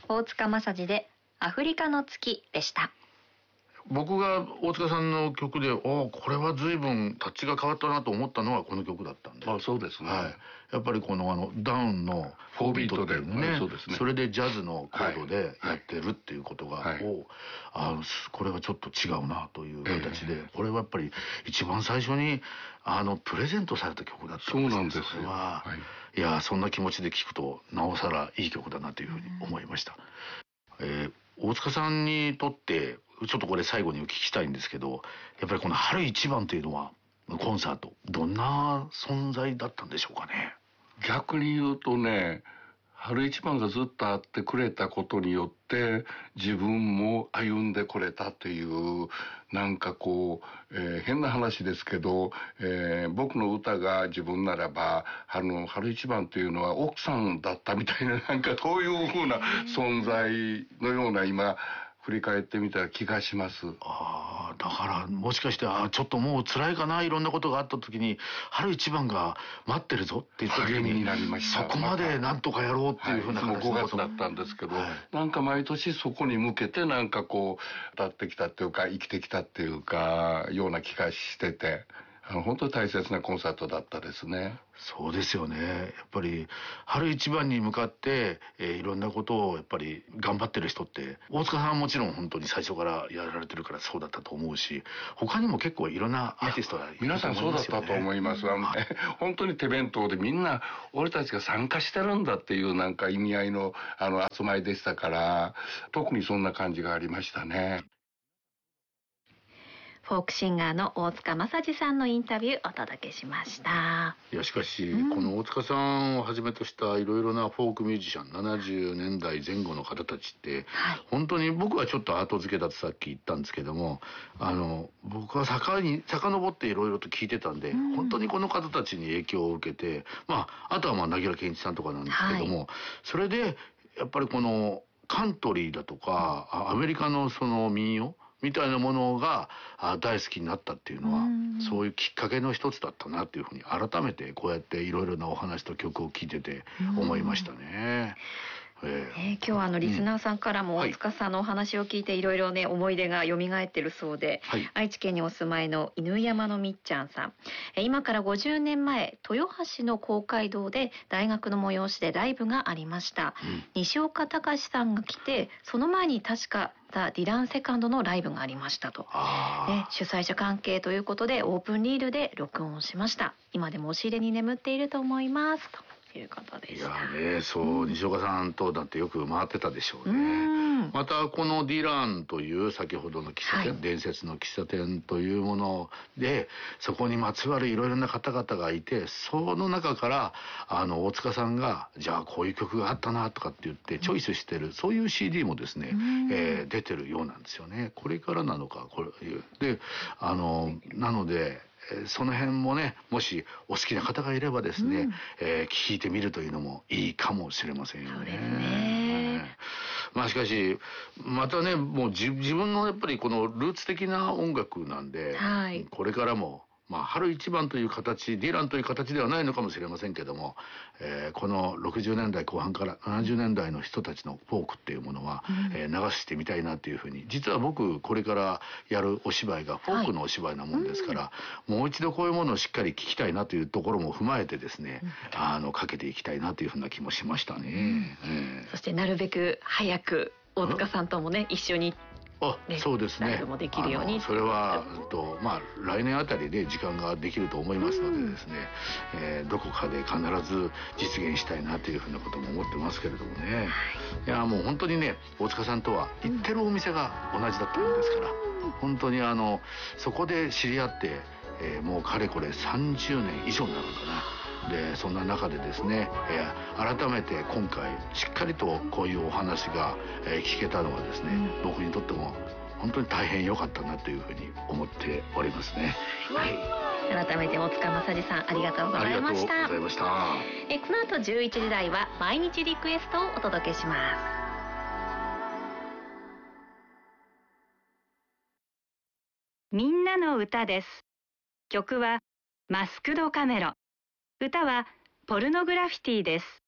大塚正治でアフリカの月でした。 僕が大塚さんの曲でこれは随分タッチが変わったなと思ったのはこの曲だったんで。 そうですね、 はい、やっぱりこのダウンの4ビートっていうね、そうですね、それでジャズのコードでやってるっていうことが、これはちょっと違うなという形で、これはやっぱり一番最初にプレゼントされた曲だったんですね。 そうなんですよ。 それは、いやそんな気持ちで聴くとなおさらいい曲だなというふうに思いました。大塚さんにとってちょっとこれ最後にお聞きしたいんですけど、やっぱりこの春一番というのはコンサートどんな存在だったんでしょうかね。 逆に言うとね、春一番がずっとあってくれたことによって自分も歩んでこれたという、なんかこう、変な話ですけど、僕の歌が自分ならば春一番というのは奥さんだったみたいな、なんかそういう風な存在のような今振り返ってみた気がします。 だからもしかしてちょっともう辛いかな、いろんなことがあった時に春一番が待ってるぞって言った時にそこまでなんとかやろうっていうふうな形の5月だったんですけど、なんか毎年そこに向けてなんかこう歌ってきたっていうか生きてきたっていうかような気がしてて、本当に大切なコンサートだったですね。 そうですよね。やっぱり春一番に向かって、いろんなことをやっぱり頑張ってる人って大塚さんはもちろん本当に最初からやられてるからそうだったと思うし、他にも結構いろんなアーティストがいると思いますよね。 皆さんそうだったと思います。本当に手弁当でみんな俺たちが参加してるんだっていうなんか意味合いの集まりでしたから、特にそんな感じがありましたね。 フォークシンガーの大塚正治さんのインタビューお届けしました。 いやしかし、この大塚さんをはじめとしたいろいろなフォークミュージシャン70年代前後の方たちって、本当に僕はちょっと後付けだとさっき言ったんですけども、僕は遡っていろいろと聞いてたんで、本当にこの方たちに影響を受けて、あとは凪良健一さんとかなんですけども、それでやっぱりこのカントリーだとか、アメリカのその民謡みたいなものが大好きになったっていうのは、そういうきっかけの一つだったなっていうふうに改めてこうやっていろいろなお話と曲を聴いてて思いましたね。 今日はリスナーさんからも大塚さんのお話を聞いていろいろね思い出が蘇ってるそうで、愛知県にお住まいの犬山のみっちゃんさん、今から50年前豊橋の公会堂で大学の催しでライブがありました、西岡隆さんが来て、その前に確かディランセカンドのライブがありましたと。主催者関係ということでオープンリールで録音をしました。今でも押し入れに眠っていると思いますということでした。 いやね、西岡さんとだってよく回ってたでしょうね。またこのディランという先ほどの喫茶店、伝説の喫茶店というもので、そこにまつわるいろいろな方々がいて、その中から大塚さんがじゃあこういう曲があったなとかって言ってチョイスしてる、そういう CD もですね、出てるようなんですよね。これからなのかこれでなのでその辺もね、もしお好きな方がいればですね、聞いてみるというのもいいかもしれませんよね。そうですね。しかしまたね、もう自分のやっぱりこのルーツ的な音楽なんで、これからも春一番という形、ディランという形ではないのかもしれませんけども、この60年代後半から70年代の人たちのフォークっていうものは、流してみたいなというふうに、実は僕これからやるお芝居がフォークのお芝居なもんですから、もう一度こういうものをしっかり聞きたいなというところも踏まえてですね、かけていきたいなというふうな気もしましたね。 そしてなるべく早く大塚さんともね一緒にそうですね。 もできるようにそれは来年あたりで時間ができると思いますのでですね、どこかで必ず実現したいなというふうなことも思ってますけれどもね。いやもう本当にね、大塚さんとは行ってるお店が同じだったもんですから、本当にそこで知り合って、もうかれこれ30年以上になるのかな。でそんな中でですね、改めて今回しっかりとこういうお話が、聞けたのはですね、僕にとっても本当に大変良かったなというふうに思っておりますね。 改めて大塚正治さんありがとうございました。 ありがとうございました。 この後11時台は毎日リクエストをお届けします。 みんなの歌です。曲はマスクドカメロ。歌はポルノグラフィティです。